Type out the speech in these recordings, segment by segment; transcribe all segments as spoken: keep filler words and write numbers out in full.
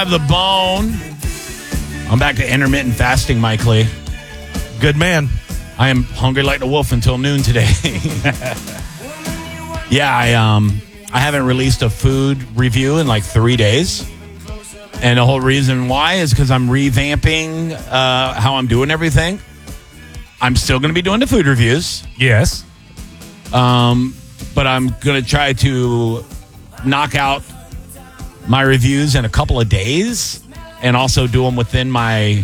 Have the bone. I'm back to intermittent fasting, Mike Lee. Good man. I am hungry like the wolf until noon today. yeah, I um I haven't released a food review in like three days. And the whole reason why is because I'm revamping uh, how I'm doing everything. I'm still going to be doing the food reviews. Yes. Um, but I'm going to try to knock out my reviews in a couple of days and also do them within my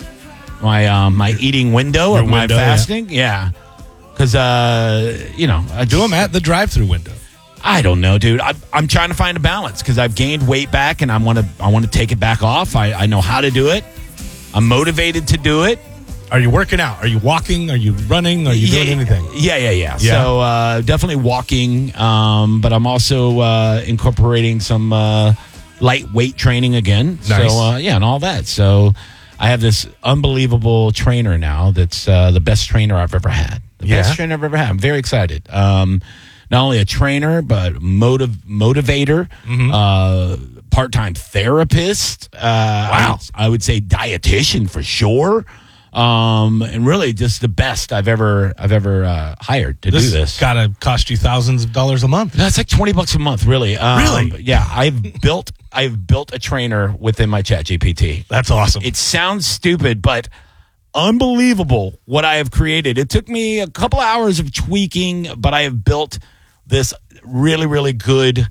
my um, my eating window Your of my window, fasting. Yeah. Because, uh, you know. I Do them at the drive-through window. I don't know, dude. I, I'm trying to find a balance because I've gained weight back and I want to I want to take it back off. I, I know how to do it. I'm motivated to do it. Are you working out? Are you walking? Are you running? Are you yeah, doing anything? Yeah, yeah, yeah. Yeah. So uh, definitely walking, um, but I'm also uh, incorporating some uh, light weight training again. Nice. So uh, yeah, and all that. So I have this unbelievable trainer now that's uh, the best trainer I've ever had. The Yeah. best trainer I've ever had. I'm very excited. Um, not only a trainer, but motive motivator, Mm-hmm. uh, part-time therapist. Uh, wow. I would, I would say dietitian for sure. Um, and really just the best I've ever I've ever uh, hired to This do this. got to cost you thousands of dollars a month. That's like twenty bucks a month, really. Um, Really? Yeah, I've built I've built a trainer within my ChatGPT. That's awesome. It sounds stupid, but unbelievable what I have created. It took me a couple hours of tweaking, but I have built this really, really good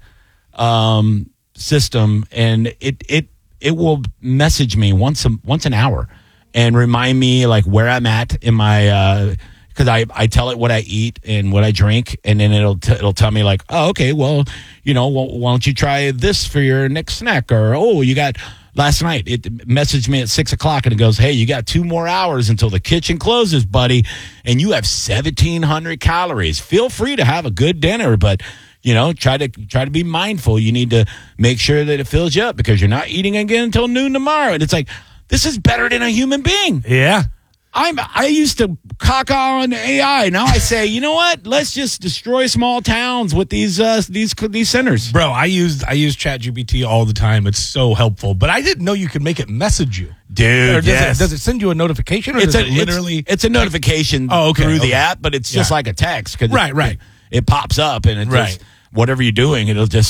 um, system, and it it it will message me once a, once an hour and remind me like where I'm at in my because I, I tell it what I eat and what I drink, and then it'll t- it'll tell me like, oh, okay, well, you know, well, why don't you try this for your next snack? Or, oh, you got last night it messaged me at six o'clock and it goes, hey, you got two more hours until the kitchen closes, buddy, and you have seventeen hundred calories. Feel free to have a good dinner, but you know, try to try to be mindful. You need to make sure that it fills you up because you're not eating again until noon tomorrow. And it's like, this is better than a human being. yeah. I'm I used to cock on A I. Now I say, you know what? Let's just destroy small towns with these uh, these these centers. Bro, I use I use ChatGPT all the time. It's so helpful. But I didn't know you could make it message you. Dude, Or does, yes. it, does it send you a notification? Or It's does a it literally it's, it's a notification Oh, okay, through okay. the app, but it's just Yeah. like a text. 'Cause Right, it, right. It, it pops up and it Right. just whatever you're doing, it'll just